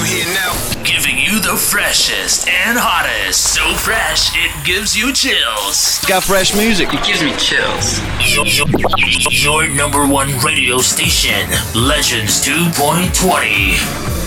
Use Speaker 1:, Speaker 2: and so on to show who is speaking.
Speaker 1: here now.
Speaker 2: Giving you the freshest and hottest. So fresh, it gives you chills.
Speaker 3: Got fresh music.
Speaker 1: It gives me chills.
Speaker 2: Your number one radio station, Legends 2.20.